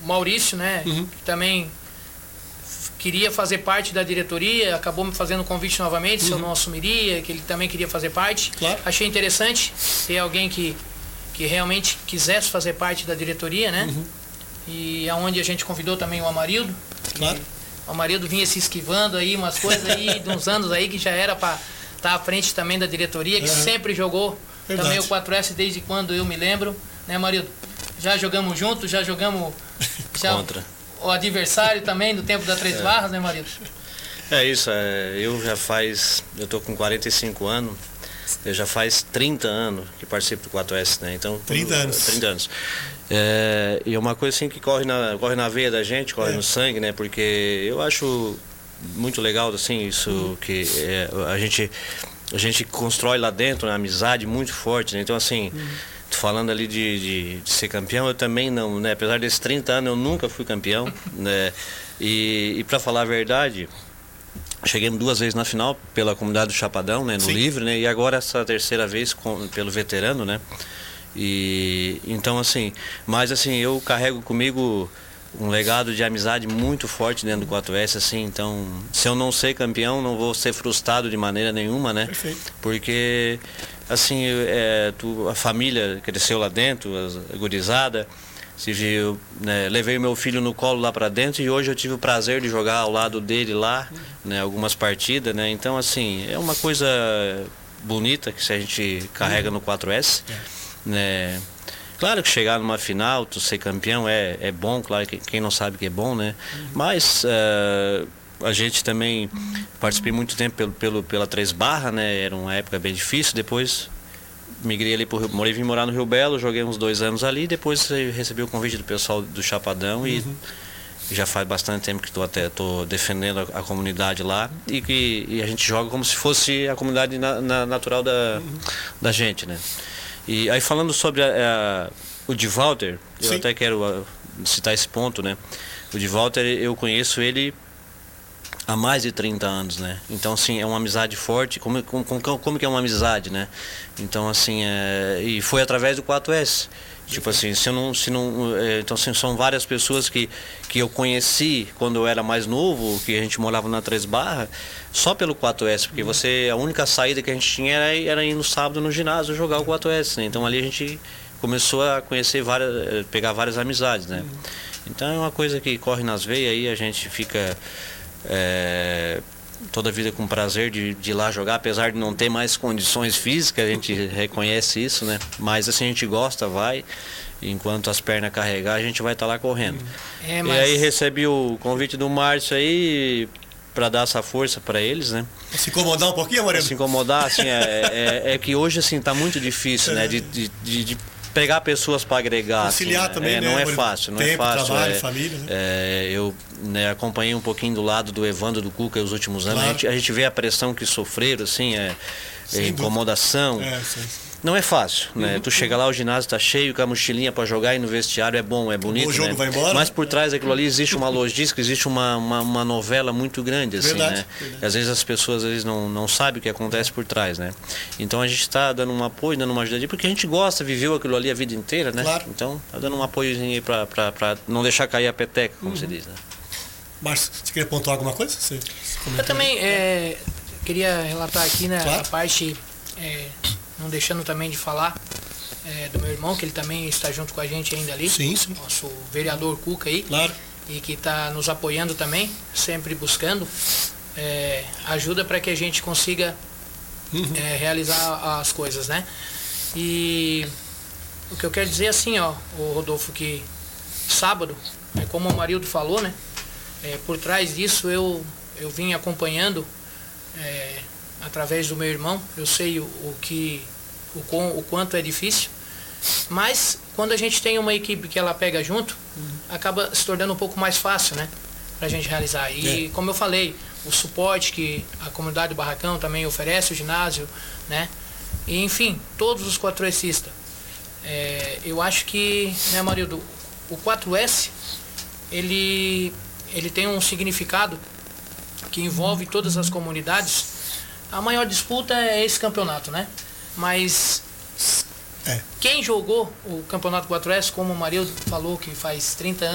Maurício, né? Que também queria fazer parte da diretoria, acabou me fazendo um convite novamente, se eu não assumiria, que ele também queria fazer parte. Claro. Achei interessante ter alguém que realmente quisesse fazer parte da diretoria, né? E aonde a gente convidou também o Amarildo. Claro. O Amarildo vinha se esquivando aí, umas coisas aí, de uns anos aí, que já era para estar à frente também da diretoria, que sempre jogou também o 4S desde quando eu me lembro, né, Amarildo? Já jogamos juntos, já jogamos contra o adversário também do tempo da Três Barras, né, Amarildo? É isso, eu tô com 45 anos, eu já faz 30 anos que participo do 4S, né? Então, 30 anos. 30 anos. E é uma coisa assim que corre na veia da gente, corre no sangue, né? Porque eu acho muito legal, assim, isso que a gente constrói lá dentro, uma amizade muito forte, né? Então, assim, falando ali de ser campeão, eu também não, né? Apesar desses 30 anos, eu nunca fui campeão, né? E para falar a verdade, cheguemos 2 vezes na final pela comunidade do Chapadão, né? No livre, né? E agora essa terceira vez pelo veterano, né? E então, assim, mas assim, eu carrego comigo um legado de amizade muito forte dentro do 4S, assim, então, se eu não ser campeão, não vou ser frustrado de maneira nenhuma, né? Perfeito. Porque, assim, a família cresceu lá dentro, a gurizada, eu, né, levei meu filho no colo lá para dentro e hoje eu tive o prazer de jogar ao lado dele lá, né, algumas partidas, né? Então, assim, é uma coisa bonita que a gente carrega no 4S, né? Claro que chegar numa final, tu ser campeão é bom, claro que quem não sabe que é bom, né? Mas a gente também participei muito tempo pela Três Barras, né? Era uma época bem difícil, depois migrei ali pro Rio, vim morar no Rio Belo, joguei uns 2 anos ali, depois recebi o convite do pessoal do Chapadão e já faz bastante tempo que tô defendendo a comunidade lá e a gente joga como se fosse a comunidade natural da gente, né? E aí falando sobre o de Walter, eu até quero citar esse ponto, né? O de Walter, eu conheço ele há mais de 30 anos, né? Então, assim, é uma amizade forte. Como que é uma amizade, né? Então, assim, e foi através do 4S. Tipo assim, então, assim, são várias pessoas que eu conheci quando eu era mais novo, que a gente morava na Três Barras, só pelo 4S, porque a única saída que a gente tinha era ir no sábado no ginásio jogar o 4S, né? Então ali a gente começou a conhecer pegar várias amizades, né? Então é uma coisa que corre nas veias aí, a gente fica toda a vida com prazer de ir lá jogar, apesar de não ter mais condições físicas, a gente reconhece isso, né? Mas assim, a gente gosta, vai, enquanto as pernas carregar, a gente vai estar lá correndo. E aí recebi o convite do Márcio aí para dar essa força para eles, né? Se incomodar um pouquinho, Amarildo? Se incomodar, assim, é que hoje assim tá muito difícil, né? De pegar pessoas para agregar, conciliar assim, também, né? Não é fácil, não tempo, é fácil. Trabalho, família, né? Eu acompanhei um pouquinho do lado do Evandro, do Cuca os últimos anos. Claro. A gente vê a pressão que sofreram, assim, incomodação. Sim. Não é fácil, né? Tu chega lá, o ginásio tá cheio, com a mochilinha para jogar e no vestiário é bom, é bonito, o jogo né? vai embora. Mas por trás daquilo ali existe uma logística, existe uma novela muito grande, assim, Verdade, né? verdade. E às vezes as pessoas não sabem o que acontece por trás, né? Então a gente está dando um apoio, dando uma ajuda, porque a gente gosta, viveu aquilo ali a vida inteira, né? Claro. Então tá dando um apoiozinho aí para não deixar cair a peteca, como se diz, né? Márcio, você queria pontuar alguma coisa? Eu também queria relatar aqui, né, Claro. a parte, não deixando também de falar, do meu irmão, que ele também está junto com a gente ainda ali. Sim. Nosso vereador Cuca aí. Claro. E que está nos apoiando também, sempre buscando ajuda para que a gente consiga realizar as coisas, né? E o que eu quero dizer assim, ó, o Rodolfo, que sábado, como o Amarildo falou, né? Por trás disso eu vim acompanhando através do meu irmão. Eu sei o quanto é difícil, mas quando a gente tem uma equipe que ela pega junto, acaba se tornando um pouco mais fácil, né, pra gente realizar. E como eu falei, o suporte que a comunidade do Barracão também oferece, o ginásio, né, e enfim, todos os 4Sistas. Eu acho que, né, Amarildo, o 4S ele tem um significado que envolve todas as comunidades. A maior disputa é esse campeonato, né? Mas quem jogou o campeonato 4S, como o Amarildo falou, que faz 30 anos,